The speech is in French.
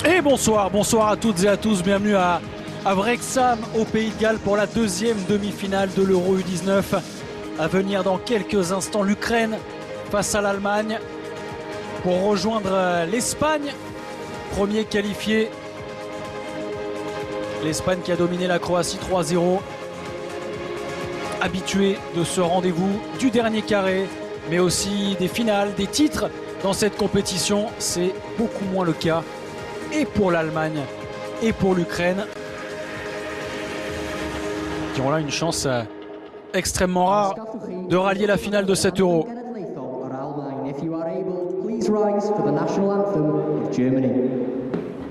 Et bonsoir à toutes et à tous, bienvenue à Wrexham au Pays de Galles pour la deuxième demi-finale de l'Euro U19. À venir dans quelques instants, l'Ukraine face à l'Allemagne pour rejoindre l'Espagne, premier qualifié. L'Espagne qui a dominé la Croatie 3-0. Habitué de ce rendez-vous du dernier carré, mais aussi des finales, des titres dans cette compétition, c'est beaucoup moins le cas. Et pour l'Allemagne et pour l'Ukraine, qui ont là une chance extrêmement rare de rallier la finale de cet Euro. Please rise for the national anthem of Germany.